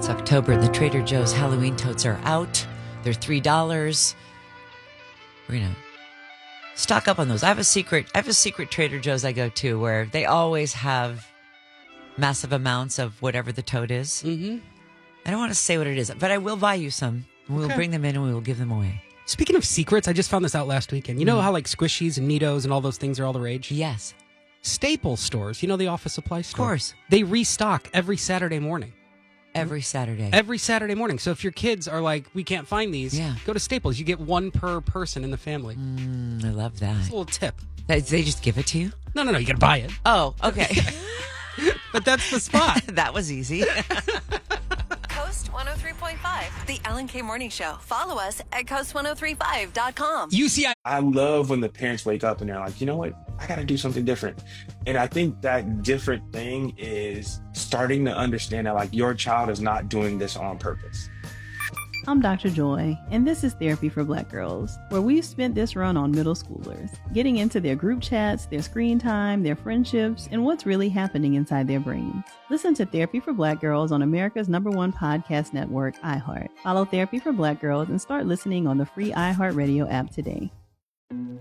It's October. The Trader Joe's Halloween totes are out. They're $3. We're going to stock up on those. I have a secret Trader Joe's I go to where they always have massive amounts of whatever the tote is. Mm-hmm. I don't want to say what it is, but I will buy you some. We'll bring them in and we will give them away. Speaking of secrets, I just found this out last weekend. You know how like Squishies and Neatos and all those things are all the rage? Yes. Staples stores, you know, the office supply store? Of course. They restock every Saturday morning. Every Saturday. Every Saturday morning. So if your kids are like, we can't find these, go to Staples. You get one per person in the family. I love that. It's a little tip. They just give it to you? No, you got to buy it. Oh, okay. But that's the spot. That was easy. Coast 103.5, the Ellen K Morning Show. Follow us at coast1035.com. I love when the parents wake up and they're like, you know what? I got to do something different. And I think that different thing is starting to understand that like your child is not doing this on purpose. I'm Dr. Joy, and this is Therapy for Black Girls, where we've spent this run on middle schoolers, getting into their group chats, their screen time, their friendships, and what's really happening inside their brains. Listen to Therapy for Black Girls on America's #1 podcast network, iHeart. Follow Therapy for Black Girls and start listening on the free iHeartRadio app today.